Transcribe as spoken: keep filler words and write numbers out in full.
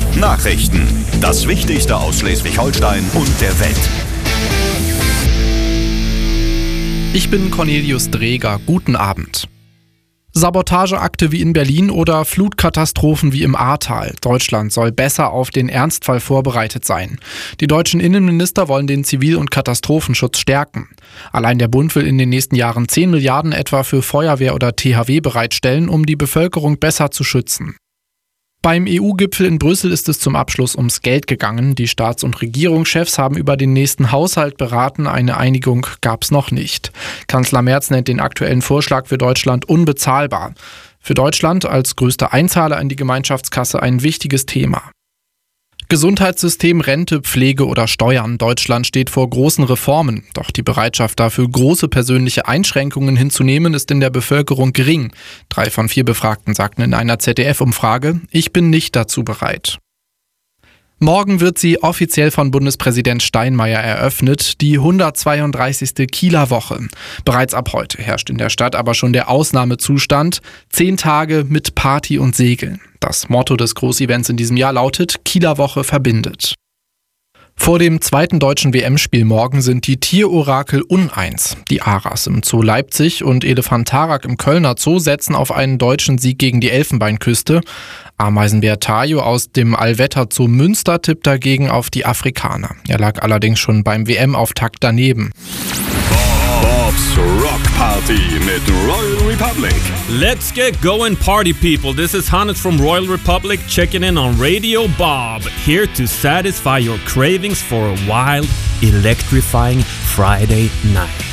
Nachrichten. Das Wichtigste aus Schleswig-Holstein und der Welt. Ich bin Cornelius Dreger. Guten Abend. Sabotageakte wie in Berlin oder Flutkatastrophen wie im Ahrtal. Deutschland soll besser auf den Ernstfall vorbereitet sein. Die deutschen Innenminister wollen den Zivil- und Katastrophenschutz stärken. Allein der Bund will in den nächsten Jahren zehn Milliarden etwa für Feuerwehr oder T H W bereitstellen, um die Bevölkerung besser zu schützen. Beim E U-Gipfel in Brüssel ist es zum Abschluss ums Geld gegangen. Die Staats- und Regierungschefs haben über den nächsten Haushalt beraten. Eine Einigung gab es noch nicht. Kanzler Merz nennt den aktuellen Vorschlag für Deutschland unbezahlbar. Für Deutschland als größter Einzahler in die Gemeinschaftskasse ein wichtiges Thema. Gesundheitssystem, Rente, Pflege oder Steuern. Deutschland steht vor großen Reformen. Doch die Bereitschaft dafür, große persönliche Einschränkungen hinzunehmen, ist in der Bevölkerung gering. Drei von vier Befragten sagten in einer Z D F-Umfrage, ich bin nicht dazu bereit. Morgen wird sie offiziell von Bundespräsident Steinmeier eröffnet, die hundertzweiunddreißigste Kieler Woche. Bereits ab heute herrscht in der Stadt aber schon der Ausnahmezustand. Zehn Tage mit Party und Segeln. Das Motto des Großevents in diesem Jahr lautet Kieler Woche verbindet. Vor dem zweiten deutschen W M-Spiel morgen sind die Tierorakel uneins. Die Aras im Zoo Leipzig und Elefantarak im Kölner Zoo setzen auf einen deutschen Sieg gegen die Elfenbeinküste. Ameisenbär Tayo aus dem Allwetter Zoo Münster tippt dagegen auf die Afrikaner. Er lag allerdings schon beim W M-Auftakt daneben. Bob's Rock Party mit Royal Republic. Let's get going, party people. This is Hannes from Royal Republic checking in on Radio Bob, here to satisfy your cravings for a wild, electrifying Friday night.